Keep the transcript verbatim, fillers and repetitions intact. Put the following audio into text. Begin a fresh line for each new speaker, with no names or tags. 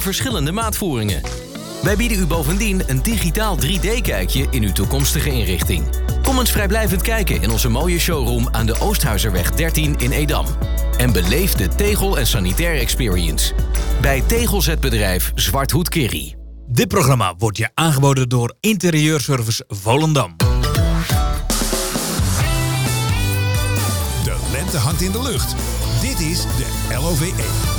verschillende maatvoeringen. Wij bieden u bovendien een digitaal drie D-kijkje in uw toekomstige inrichting. Kom eens vrijblijvend kijken in onze mooie showroom aan de Oosthuizerweg dertien in Edam. En beleef de tegel- en sanitair experience bij tegelzetbedrijf Zwarthoed Kerry.
Dit programma wordt je aangeboden door Interieurservice Volendam.
De lente hangt in de lucht. Dit is de L O V E.